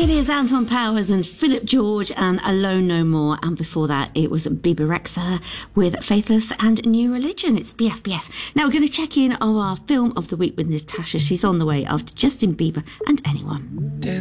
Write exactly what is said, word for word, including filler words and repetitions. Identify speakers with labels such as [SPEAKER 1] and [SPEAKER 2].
[SPEAKER 1] It is Anton Powers and Philip George and Alone No More. And before that, it was Bebe Rexha with Faithless and New Religion. It's B F B S. Now we're going to check in on our film of the week with Natasha. She's on the way after Justin Bieber and Anyone.